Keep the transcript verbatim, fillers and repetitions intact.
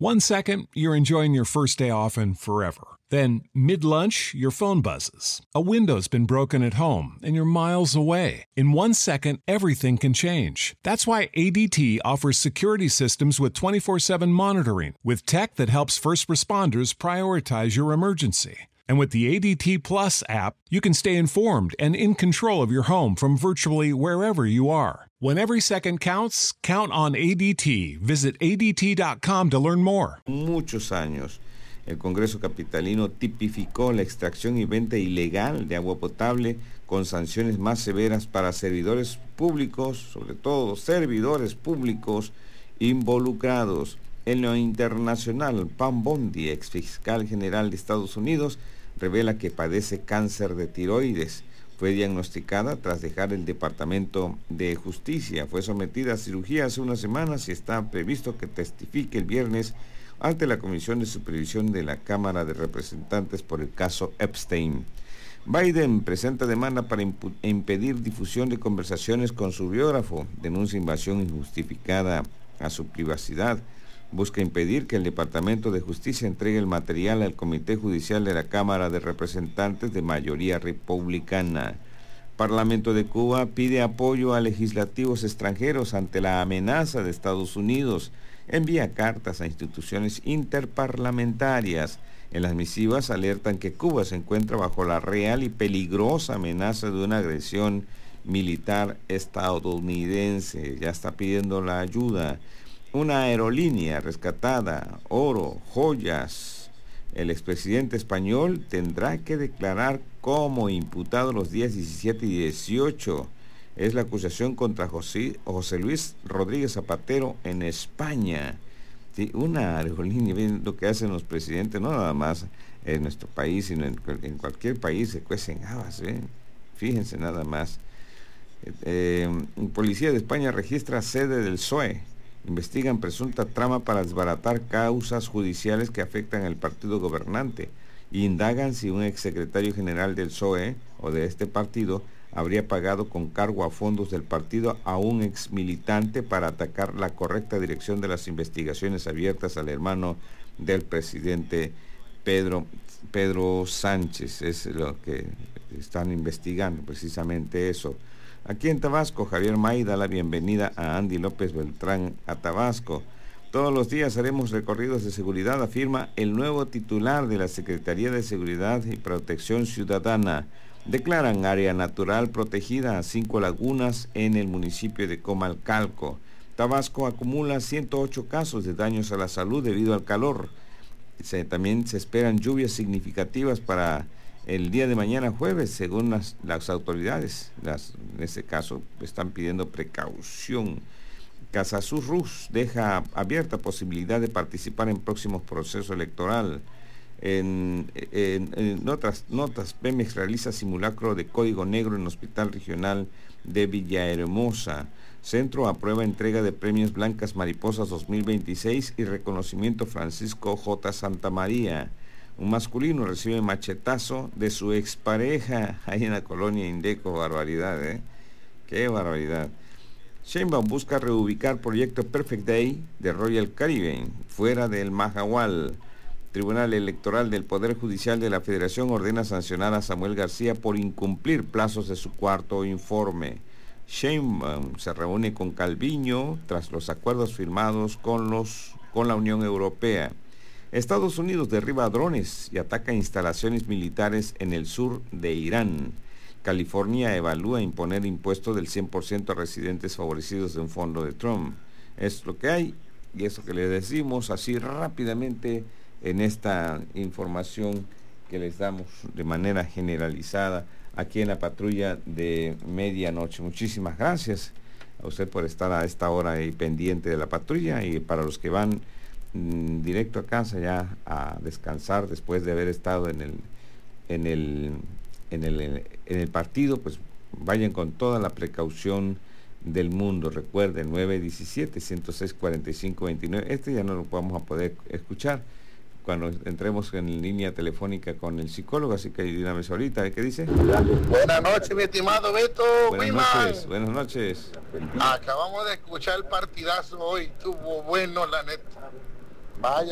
One second, you're enjoying your first day off and forever. Then, mid-lunch, your phone buzzes. A window's been broken at home and you're miles away. In one second, everything can change. That's why A D T offers security systems with twenty-four seven monitoring, with tech that helps first responders prioritize your emergency. And with the A D T Plus app, you can stay informed and in control of your home from virtually wherever you are. When every second counts, count on A D T. Visit A D T dot com to learn more. Muchos años, el Congreso Capitalino tipificó la extracción y venta ilegal de agua potable con sanciones más severas para servidores públicos, sobre todo servidores públicos involucrados. En lo internacional, Pam Bondi, ex fiscal general de Estados Unidos, revela que padece cáncer de tiroides. Fue diagnosticada tras dejar el Departamento de Justicia. Fue sometida a cirugía hace unas semanas y está previsto que testifique el viernes ante la Comisión de Supervisión de la Cámara de Representantes por el caso Epstein. Biden presenta demanda para impu- impedir difusión de conversaciones con su biógrafo. Denuncia invasión injustificada a su privacidad. Busca impedir que el Departamento de Justicia entregue el material al Comité Judicial de la Cámara de Representantes de mayoría republicana. Parlamento de Cuba pide apoyo a legislativos extranjeros ante la amenaza de Estados Unidos. Envía cartas a instituciones interparlamentarias. En las misivas alertan que Cuba se encuentra bajo la real y peligrosa amenaza de una agresión militar estadounidense. Ya está pidiendo la ayuda. Una aerolínea rescatada, oro, joyas. El expresidente español tendrá que declarar como imputado los días diecisiete y dieciocho. Es la acusación contra José, José Luis Rodríguez Zapatero en España. Sí, una aerolínea, ven lo que hacen los presidentes, no nada más en nuestro país, sino en, en cualquier país se cuecen habas, ¿eh? Fíjense nada más. Eh, eh, Policía de España registra sede del P S O E. Investigan presunta trama para desbaratar causas judiciales que afectan al partido gobernante. Indagan si un exsecretario general del P S O E o de este partido habría pagado con cargo a fondos del partido a un exmilitante para atacar la correcta dirección de las investigaciones abiertas al hermano del presidente Pedro, Pedro Sánchez. Es lo que están investigando, precisamente eso. Aquí en Tabasco, Javier May da la bienvenida a Andy López Beltrán a Tabasco. Todos los días haremos recorridos de seguridad, afirma el nuevo titular de la Secretaría de Seguridad y Protección Ciudadana. Declaran área natural protegida a cinco lagunas en el municipio de Comalcalco. Tabasco acumula ciento ocho casos de daños a la salud debido al calor. Se, también se esperan lluvias significativas para el día de mañana jueves, según las, las autoridades. Las, en este caso están pidiendo precaución. Casasur Rus deja abierta posibilidad de participar en próximos procesos electorales. En, en, en otras notas, Pemex realiza simulacro de código negro en Hospital Regional de Villahermosa. Centro aprueba entrega de premios Blancas Mariposas dos mil veintiséis y reconocimiento Francisco J. Santamaría. Un masculino recibe machetazo de su expareja ahí en la colonia Indeco. Barbaridad, ¿eh? ¡Qué barbaridad! Sheinbaum busca reubicar proyecto Perfect Day de Royal Caribbean fuera del Mahahual. Tribunal Electoral del Poder Judicial de la Federación ordena sancionar a Samuel García por incumplir plazos de su cuarto informe. Sheinbaum se reúne con Calviño tras los acuerdos firmados con, los, con la Unión Europea. Estados Unidos derriba drones y ataca instalaciones militares en el sur de Irán. California evalúa imponer impuesto del cien por ciento a residentes favorecidos de un fondo de Trump. Es lo que hay y eso que les decimos así rápidamente en esta información que les damos de manera generalizada aquí en la patrulla de medianoche. Muchísimas gracias a usted por estar a esta hora ahí pendiente de la patrulla, y para los que van mmm, directo a casa ya a descansar después de haber estado en el en el en el en el partido, pues vayan con toda la precaución del mundo. Recuerden, nueve diecisiete, ciento seis, cuarenta y cinco veintinueve. Este ya no lo vamos a poder escuchar cuando entremos en línea telefónica con el psicólogo, así que de una vez ahorita, ¿qué dice? Buenas noches, mi estimado Beto. Buenas Wiman. noches, buenas noches. Acabamos de escuchar el partidazo hoy, estuvo bueno, la neta. Vaya.